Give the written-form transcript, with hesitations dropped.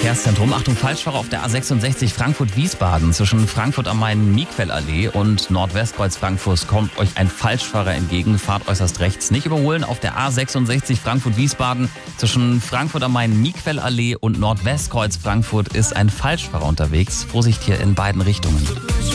Verkehrszentrum. Achtung, Falschfahrer auf der A66 Frankfurt-Wiesbaden. Zwischen Frankfurt am Main Miquellallee und Nordwestkreuz Frankfurt kommt euch ein Falschfahrer entgegen. Fahrt äußerst rechts. Nicht überholen auf der A66 Frankfurt-Wiesbaden. Zwischen Frankfurt am Main Miquellallee und Nordwestkreuz Frankfurt ist ein Falschfahrer unterwegs. Vorsicht hier in beiden Richtungen.